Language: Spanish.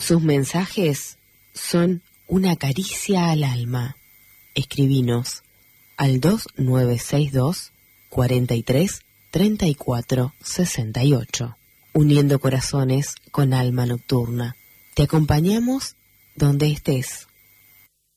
Sus mensajes son una caricia al alma. Escribinos al 2962 43 34 68. Uniendo corazones con alma nocturna. Te acompañamos donde estés.